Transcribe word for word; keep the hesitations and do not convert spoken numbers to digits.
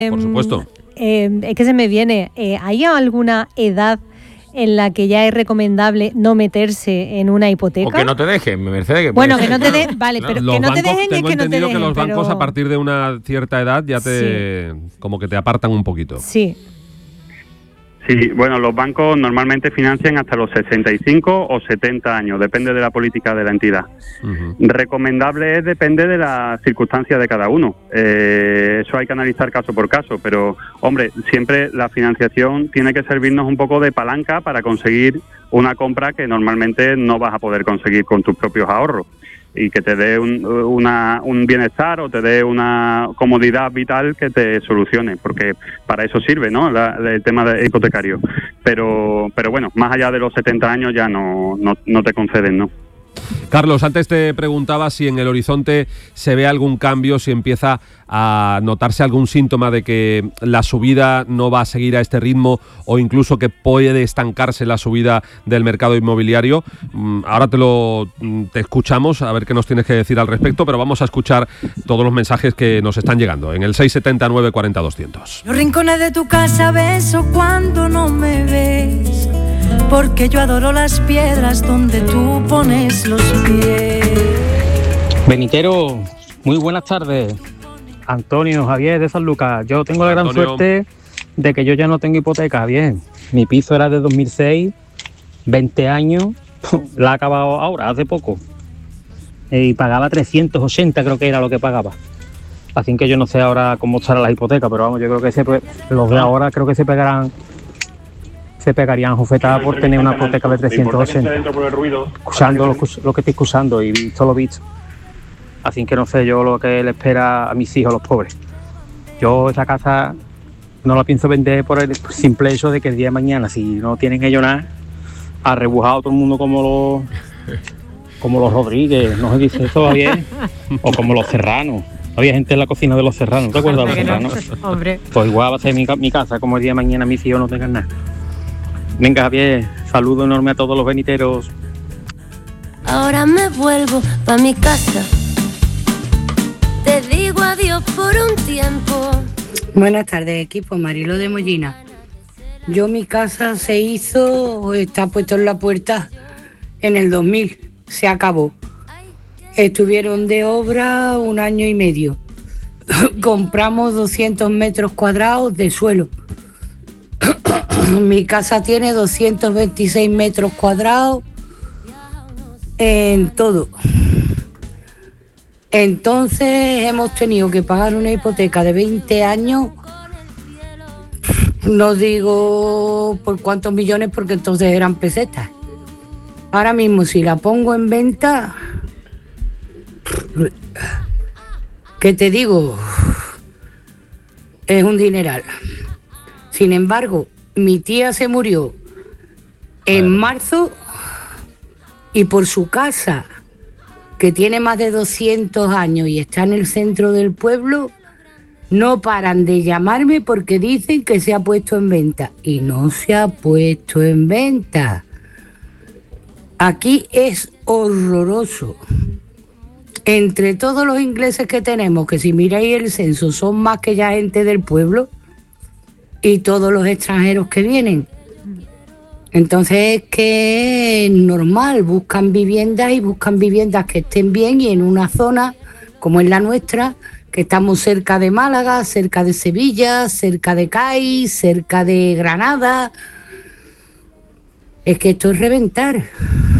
Por supuesto. Eh, es que se me viene, eh, ¿hay alguna edad en la que ya es recomendable no meterse en una hipoteca? O que no te dejen, Mercedes. Que bueno, que no te dejen, vale, claro. pero los que no bancos, te dejen tengo es que no te entendido dejen. que los bancos pero... a partir de una cierta edad ya te, sí. como que te apartan un poquito. Sí. Sí, bueno, los bancos normalmente financian hasta los sesenta y cinco o setenta años, depende de la política de la entidad. Uh-huh. Recomendable es, depende de las circunstancias de cada uno. Eh, eso hay que analizar caso por caso, pero, hombre, siempre la financiación tiene que servirnos un poco de palanca para conseguir una compra que normalmente no vas a poder conseguir con tus propios ahorros, y que te dé un, una, un bienestar o te dé una comodidad vital que te solucione, porque para eso sirve, ¿no?, la, el tema de hipotecario. Pero pero bueno, más allá de los setenta años ya no, no, no te conceden, ¿no? Carlos, antes te preguntaba si en el horizonte se ve algún cambio, si empieza a notarse algún síntoma de que la subida no va a seguir a este ritmo o incluso que puede estancarse la subida del mercado inmobiliario. Ahora te lo te escuchamos, a ver qué nos tienes que decir al respecto, pero vamos a escuchar todos los mensajes que nos están llegando en el seis setenta y nueve cuarenta doscientos. Los rincones de tu casa beso cuando no me ves, porque yo adoro las piedras donde tú pones los pies. Benitero, muy buenas tardes. Antonio, Javier de San Lucas. Yo tengo la gran Antonio. suerte de que yo ya no tengo hipoteca. Bien, mi piso era de dos mil seis, veinte años, la he acabado ahora, hace poco. Y pagaba trescientos ochenta, creo que era lo que pagaba. Así que yo no sé ahora cómo estará la hipoteca, pero vamos, yo creo que se, los de ahora creo que se pegarán se pegarían jofetadas por tener una hipoteca de trescientos ochenta, escuchando lo, lo que estoy escuchando y visto lo visto. Así que no sé yo lo que le espera a mis hijos, los pobres. Yo esa casa no la pienso vender por el simple hecho de que el día de mañana, si no tienen ellos nada, ha rebujado todo el mundo como los como los Rodríguez, no se dice eso todavía, o como los Serranos. Había gente en la cocina de los Serranos, ¿te acuerdas de los Serranos? Hombre. Pues igual va a ser mi, mi casa, como el día de mañana mis hijos no tengan nada. Venga, Javier, saludo enorme a todos los beniteros. Ahora me vuelvo pa' mi casa, te digo adiós por un tiempo. Buenas tardes, equipo, Marilo de Mollina. Yo, mi casa se hizo, está puesto en la puerta en el dos mil, se acabó. Estuvieron de obra un año y medio. Compramos doscientos metros cuadrados de suelo. Mi casa tiene doscientos veintiséis metros cuadrados en todo. Entonces hemos tenido que pagar una hipoteca de veinte años, no digo por cuántos millones porque entonces eran pesetas. Ahora mismo si la pongo en venta, ¿qué te digo? Es un dineral. Sin embargo, mi tía se murió en marzo y por su casa, que tiene más de doscientos años y está en el centro del pueblo, no paran de llamarme porque dicen que se ha puesto en venta. Y no se ha puesto en venta. Aquí es horroroso. Entre todos los ingleses que tenemos, que si miráis el censo son más que ya gente del pueblo, y todos los extranjeros que vienen. Entonces es que es normal, buscan viviendas y buscan viviendas que estén bien y en una zona como es la nuestra, que estamos cerca de Málaga, cerca de Sevilla, cerca de Cádiz, cerca de Granada. Es que esto es reventar.